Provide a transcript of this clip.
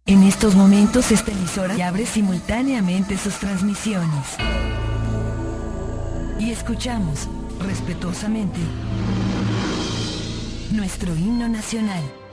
En estos momentos esta emisora abre simultáneamente sus transmisiones. Y escuchamos, respetuosamente, nuestro himno nacional.